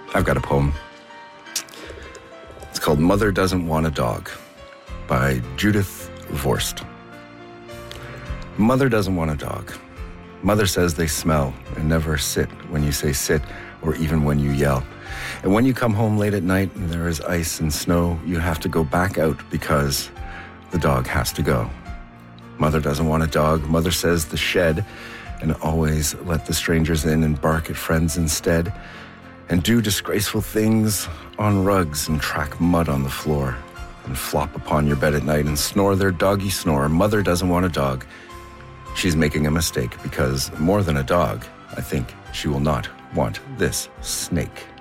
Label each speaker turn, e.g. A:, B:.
A: I've got a poem. It's called Mother Doesn't Want a Dog by Judith Vorst. Mother doesn't want a dog. Mother says they smell and never sit when you say sit or even when you yell. And when you come home late at night and there is ice and snow, you have to go back out because the dog has to go. Mother doesn't want a dog. Mother says the shed and always let the strangers in and bark at friends instead and do disgraceful things on rugs and track mud on the floor and flop upon your bed at night and snore their doggy snore. Mother doesn't want a dog. She's making a mistake because more than a dog, I think she will not want this snake.